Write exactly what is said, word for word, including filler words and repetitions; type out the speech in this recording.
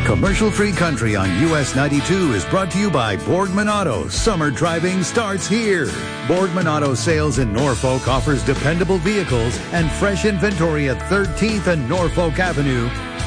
Commercial-free country on U S ninety-two is brought to you by Boardman Auto. Summer driving starts here. Boardman Auto Sales in Norfolk offers dependable vehicles and fresh inventory at thirteenth and Norfolk Avenue.